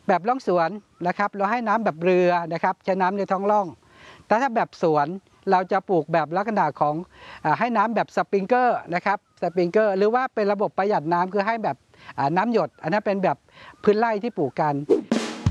แบบร่องสวนนะครับเราให้น้ำแบบเรือนะครับใช้น้ำในท้องร่องแต่ถ้าแบบสวนเราจะปลูกแบบลักษณะของให้น้ำแบบสปริงเกอร์นะครับสปริงเกอร์หรือว่าเป็นระบบประหยัดน้ำคือให้แบบน้ำหยดอันนั้นเป็นแบบพื้นไร่ที่ปลูกกัน